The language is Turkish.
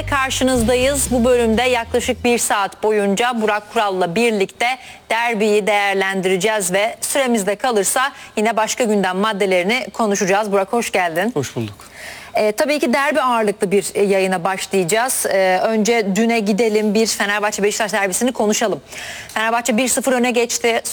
karşınızdayız. Bu bölümde yaklaşık 1 saat boyunca Burak Kural'la birlikte derbiyi değerlendireceğiz ve süremizde kalırsa yine başka gündem maddelerini konuşacağız. Burak, hoş geldin. Hoş bulduk. Tabii ki derbi ağırlıklı bir yayına başlayacağız. Önce düne gidelim, bir Fenerbahçe-Beşiktaş derbisini konuşalım. Fenerbahçe 1-0 öne geçti.